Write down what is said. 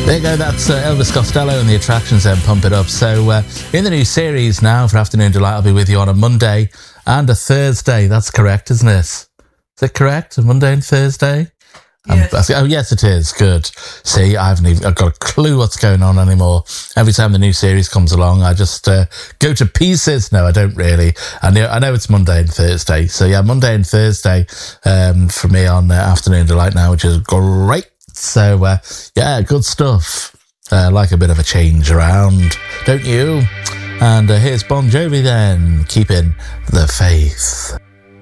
There you go, that's Elvis Costello and the Attractions and Pump It Up. So in the new series now for Afternoon Delight, I'll be with you on a Monday and a Thursday. That's correct, isn't it? Is it correct? A Monday and Thursday? Yes. Oh, yes, it is. Good. See, I've got a clue what's going on anymore. Every time the new series comes along, I just go to pieces. No, I don't really. I know it's Monday and Thursday. So, yeah, Monday and Thursday for me on Afternoon Delight now, which is great. So, yeah, good stuff. Like a bit of a change around, don't you? And here's Bon Jovi then, Keeping the Faith.